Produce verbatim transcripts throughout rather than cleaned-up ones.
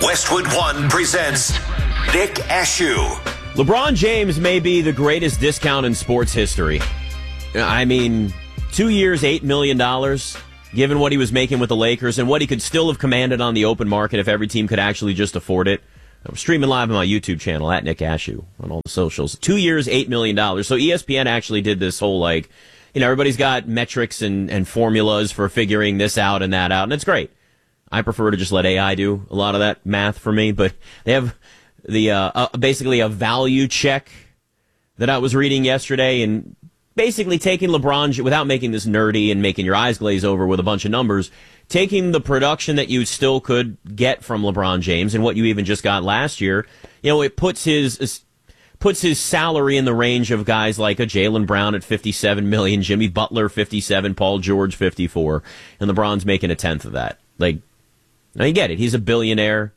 Westwood One presents Nick Ashew. LeBron James may be the greatest discount in sports history. I mean, two years, eight million dollars, given what he was making with the Lakers and what he could still have commanded on the open market if every team could actually just afford it. I'm streaming live on my YouTube channel, at Nick Ashew, on all the socials. Two years, eight million dollars. So E S P N actually did this whole, like, you know, everybody's got metrics and, and formulas for figuring this out and that out, and it's great. I prefer to just let A I do a lot of that math for me, but they have the uh, uh, basically a value check that I was reading yesterday, and basically taking LeBron, without making this nerdy and making your eyes glaze over with a bunch of numbers, taking the production that you still could get from LeBron James and what you even just got last year, you know, it puts his puts his salary in the range of guys like a Jaylen Brown at fifty-seven million dollars, Jimmy Butler fifty-seven, Paul George fifty-four, and LeBron's making a tenth of that. Like, now you get it. He's a billionaire.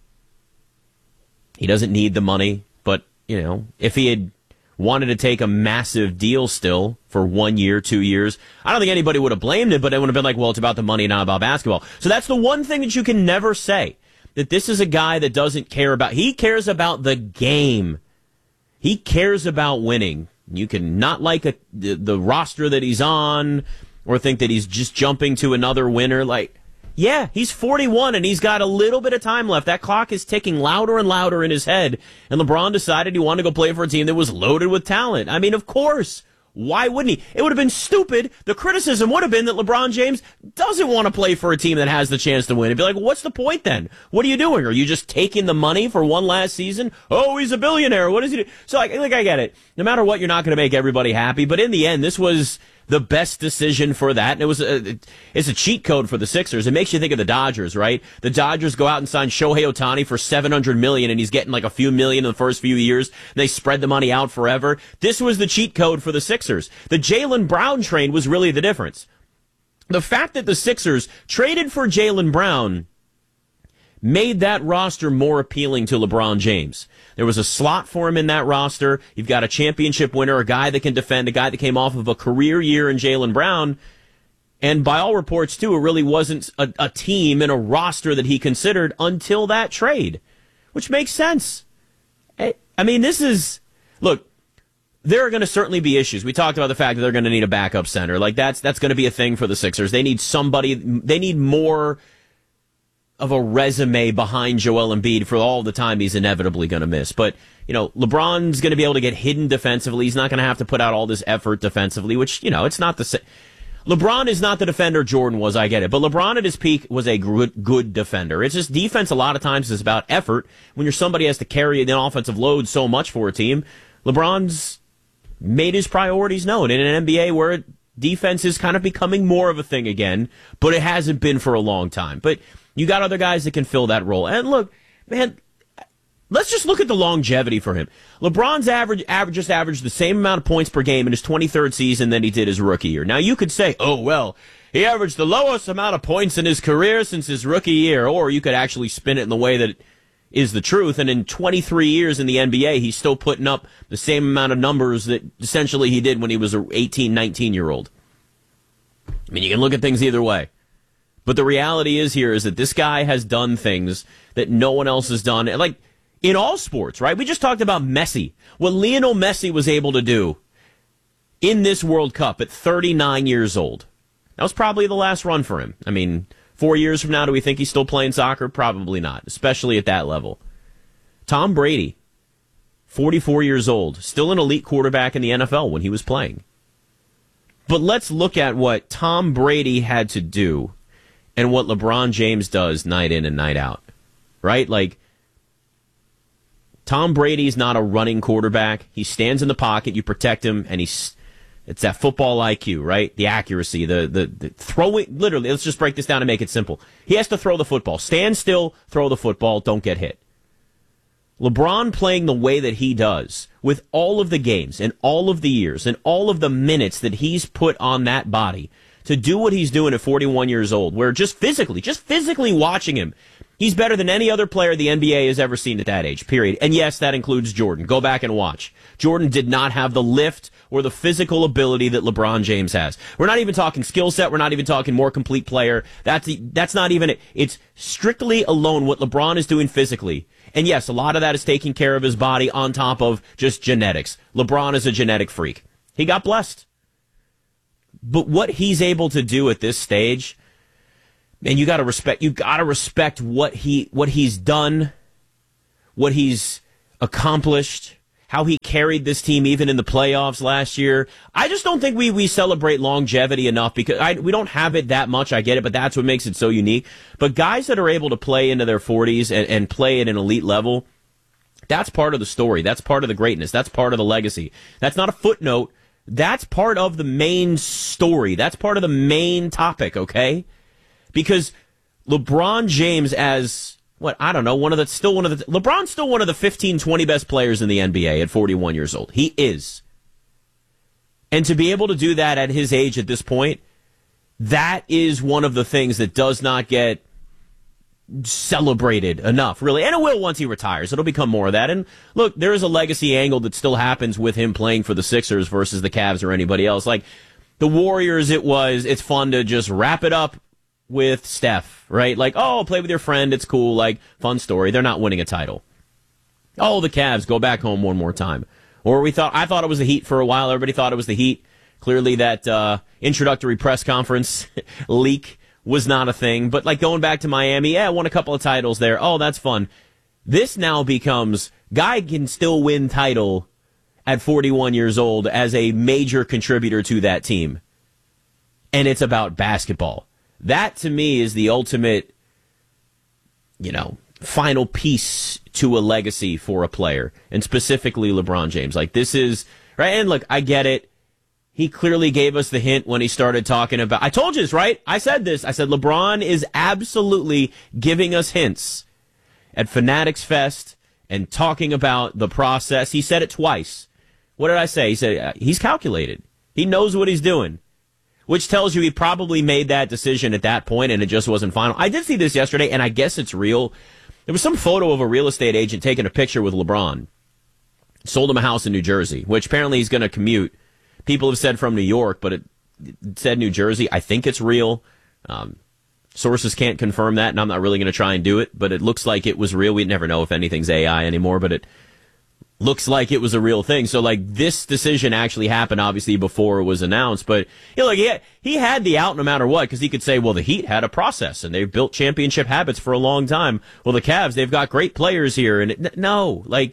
He doesn't need the money, but, you know, if he had wanted to take a massive deal still for one year, two years, I don't think anybody would have blamed him, but it would have been like, well, it's about the money, not about basketball. So that's the one thing that you can never say, that this is a guy that doesn't care about, he cares about the game. He cares about winning. You can not like a, the, the roster that he's on or think that he's just jumping to another winner. Like, yeah, he's forty-one and he's got a little bit of time left. That clock is ticking louder and louder in his head. And LeBron decided he wanted to go play for a team that was loaded with talent. I mean, of course. Why wouldn't he? It would have been stupid. The criticism would have been that LeBron James doesn't want to play for a team that has the chance to win. It'd be like, well, what's the point then? What are you doing? Are you just taking the money for one last season? Oh, he's a billionaire. What does he do? So, like, like I get it. No matter what, you're not going to make everybody happy. But in the end, this was the best decision for that. And it was a, it's a cheat code for the Sixers. It makes you think of the Dodgers, right? The Dodgers go out and sign Shohei Ohtani for seven hundred million dollars, and he's getting like a few million in the first few years. And they spread the money out forever. This was the cheat code for the Sixers. The Jaylen Brown trade was really the difference. The fact that the Sixers traded for Jaylen Brown made that roster more appealing to LeBron James. There was a slot for him in that roster. You've got a championship winner, a guy that can defend, a guy that came off of a career year in Jaylen Brown. And by all reports, too, it really wasn't a, a team and a roster that he considered until that trade, which makes sense. I mean, this is, look, there are going to certainly be issues. We talked about the fact that they're going to need a backup center. Like, that's that's going to be a thing for the Sixers. They need somebody, they need more of a resume behind Joel Embiid for all the time he's inevitably going to miss. But, you know, LeBron's going to be able to get hidden defensively. He's not going to have to put out all this effort defensively, which, you know, it's not the same. LeBron is not the defender Jordan was, I get it. But LeBron at his peak was a good, good defender. It's just defense a lot of times is about effort. When you're somebody who has to carry the offensive load so much for a team, LeBron's made his priorities known in an N B A where defense is kind of becoming more of a thing again, but it hasn't been for a long time. But you got other guys that can fill that role. And look, man, let's just look at the longevity for him. LeBron's average, average just averaged the same amount of points per game in his twenty-third season than he did his rookie year. Now, you could say, oh, well, he averaged the lowest amount of points in his career since his rookie year. Or you could actually spin it in the way that is the truth. And in twenty-three years in the N B A, he's still putting up the same amount of numbers that essentially he did when he was an eighteen, nineteen-year-old. I mean, you can look at things either way. But the reality is here is that this guy has done things that no one else has done. Like, in all sports, right? We just talked about Messi. What Lionel Messi was able to do in this World Cup at thirty-nine years old. That was probably the last run for him. I mean, four years from now, do we think he's still playing soccer? Probably not, especially at that level. Tom Brady, forty-four years old, still an elite quarterback in the N F L when he was playing. But let's look at what Tom Brady had to do and what LeBron James does night in and night out, right? Like, Tom Brady's not a running quarterback. He stands in the pocket, you protect him, and he's it's that football I Q, right? The accuracy, the, the, the throwing, literally, let's just break this down and make it simple. He has to throw the football. Stand still, throw the football, don't get hit. LeBron playing the way that he does, with all of the games and all of the years and all of the minutes that he's put on that body, to do what he's doing at forty-one years old, where just physically, just physically watching him, he's better than any other player the N B A has ever seen at that age, period. And yes, that includes Jordan. Go back and watch. Jordan did not have the lift or the physical ability that LeBron James has. We're not even talking skill set. We're not even talking more complete player. That's that's not even it. It's strictly alone what LeBron is doing physically. And yes, a lot of that is taking care of his body on top of just genetics. LeBron is a genetic freak. He got blessed. But what he's able to do at this stage, and you got to respect, you got to respect what he, what he's done, what he's accomplished, how he carried this team even in the playoffs last year. I just don't think we, we celebrate longevity enough because I, we don't have it that much. I get it, but that's what makes it so unique. But guys that are able to play into their forties and, and play at an elite level, that's part of the story. That's part of the greatness. That's part of the legacy. That's not a footnote. That's part of the main story. That's part of the main topic, okay? Because LeBron James as, what, I don't know, one of the, still one of the, LeBron's still one of the fifteen, twenty best players in the N B A at forty-one years old. He is. And to be able to do that at his age at this point, that is one of the things that does not get celebrated enough, really. And it will once he retires. It'll become more of that. And look, there is a legacy angle that still happens with him playing for the Sixers versus the Cavs or anybody else. Like the Warriors, it was, it's fun to just wrap it up with Steph, right? Like, oh, play with your friend. It's cool. Like, fun story. They're not winning a title. Oh, the Cavs, go back home one more time. Or we thought, I thought it was the Heat for a while. Everybody thought it was the Heat. Clearly that uh, introductory press conference leak was not a thing, but like going back to Miami, yeah, won a couple of titles there. Oh, that's fun. This now becomes, guy can still win title at forty-one years old as a major contributor to that team. And it's about basketball. That to me is the ultimate, you know, final piece to a legacy for a player, and specifically LeBron James. Like this is, right? And look, I get it. He clearly gave us the hint when he started talking about, I told you this, right? I said this. I said LeBron is absolutely giving us hints at Fanatics Fest and talking about the process. He said it twice. What did I say? He said uh, he's calculated. He knows what he's doing, which tells you he probably made that decision at that point and it just wasn't final. I did see this yesterday, and I guess it's real. There was some photo of a real estate agent taking a picture with LeBron. Sold him a house in New Jersey, which apparently he's going to commute. People have said from New York, but it, it said New Jersey. I think it's real. Um, sources can't confirm that, and I'm not really going to try and do it, but it looks like it was real. We never know if anything's A I anymore, but it looks like it was a real thing. So, like, this decision actually happened, obviously, before it was announced. But, you know, like, he had, he had the out no matter what, because he could say, well, the Heat had a process, and they've built championship habits for a long time. Well, the Cavs, they've got great players here. And it, no, like,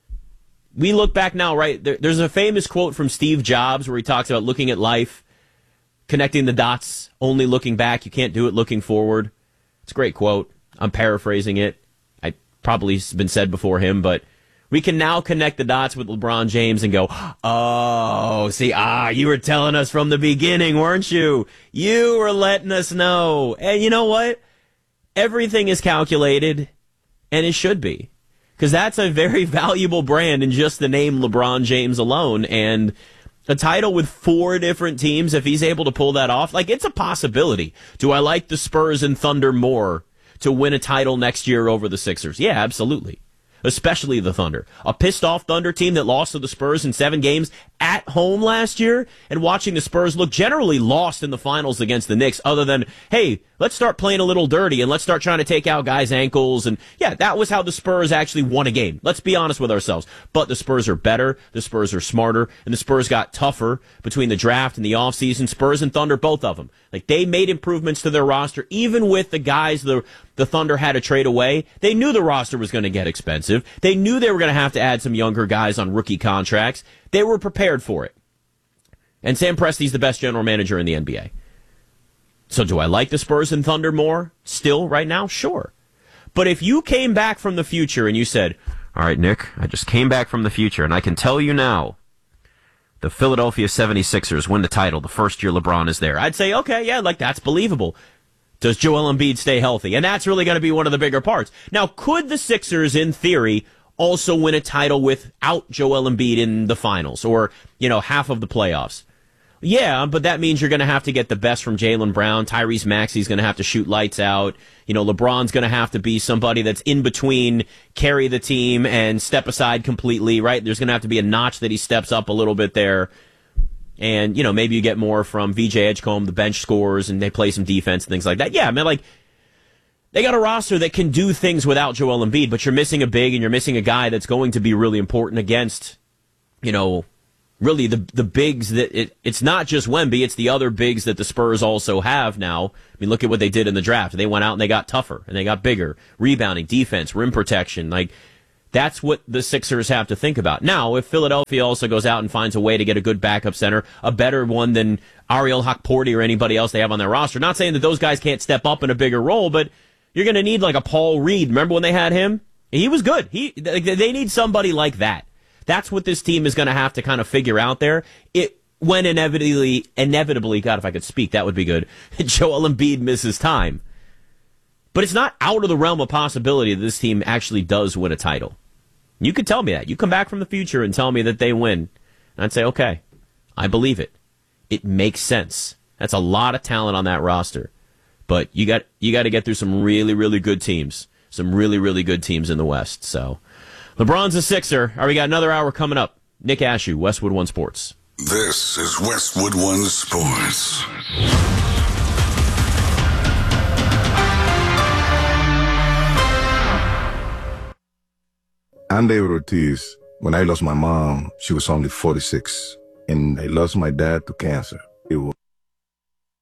we look back now, right? There, there's a famous quote from Steve Jobs where he talks about looking at life, connecting the dots, only looking back. You can't do it looking forward. It's a great quote. I'm paraphrasing it. I probably been said before him, but we can now connect the dots with LeBron James and go, oh, see, ah, you were telling us from the beginning, weren't you? You were letting us know. And you know what? Everything is calculated, and it should be. Because that's a very valuable brand in just the name LeBron James alone. And a title with four different teams, if he's able to pull that off, like, it's a possibility. Do I like the Spurs and Thunder more to win a title next year over the Sixers? Yeah, absolutely. Especially the Thunder. A pissed-off Thunder team that lost to the Spurs in seven games at home last year, and watching the Spurs look generally lost in the finals against the Knicks, other than, hey, let's start playing a little dirty and let's start trying to take out guys' ankles. And yeah, that was how the Spurs actually won a game. Let's be honest with ourselves. But the Spurs are better, the Spurs are smarter, and the Spurs got tougher between the draft and the offseason. Spurs and Thunder, both of them. Like, they made improvements to their roster, even with the guys the the Thunder had to trade away. They knew the roster was going to get expensive. They knew they were going to have to add some younger guys on rookie contracts. They were prepared for it. And Sam Presti's the best general manager in the N B A. So do I like the Spurs and Thunder more still right now? Sure. But if you came back from the future and you said, all right, Nick, I just came back from the future, and I can tell you now, the Philadelphia seventy-sixers win the title the first year LeBron is there. I'd say, okay, yeah, like, that's believable. Does Joel Embiid stay healthy? And that's really going to be one of the bigger parts. Now, could the Sixers, in theory, also win a title without Joel Embiid in the finals or, you know, half of the playoffs? Yeah, but that means you're going to have to get the best from Jaylen Brown. Tyrese Maxey's going to have to shoot lights out. You know, LeBron's going to have to be somebody that's in between, carry the team and step aside completely, right? There's going to have to be a notch that he steps up a little bit there. And, you know, maybe you get more from V J Edgecombe, the bench scores, and they play some defense and things like that. Yeah, I mean, like, they got a roster that can do things without Joel Embiid, but you're missing a big and you're missing a guy that's going to be really important against, you know, really the the bigs that it, it's not just Wemby, it's the other bigs that the Spurs also have now. I mean, look at what they did in the draft. They went out and they got tougher and they got bigger. Rebounding, defense, rim protection. Like, that's what the Sixers have to think about. Now, if Philadelphia also goes out and finds a way to get a good backup center, a better one than Ariel Hakporti or anybody else they have on their roster, not saying that those guys can't step up in a bigger role, but you're going to need like a Paul Reed. Remember when they had him? He was good. He They need somebody like that. That's what this team is going to have to kind of figure out there. It when inevitably, inevitably, God, if I could speak, that would be good. Joel Embiid misses time. But it's not out of the realm of possibility that this team actually does win a title. You could tell me that. You come back from the future and tell me that they win. And I'd say, okay, I believe it. It makes sense. That's a lot of talent on that roster. But you got you got to get through some really, really good teams. Some really, really good teams in the West. So LeBron's a Sixer. All right, we got another hour coming up. Nick Ashew, Westwood One Sports. This is Westwood One Sports. I'm David Ortiz. When I lost my mom, she was only forty-six. And I lost my dad to cancer. It was